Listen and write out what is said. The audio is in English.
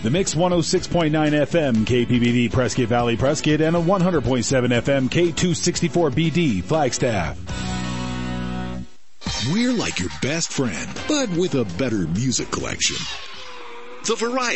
The Mix 106.9 FM KPBD Prescott Valley Prescott and a 100.7 FM K264BD Flagstaff. We're like your best friend, but with a better music collection. The Variety.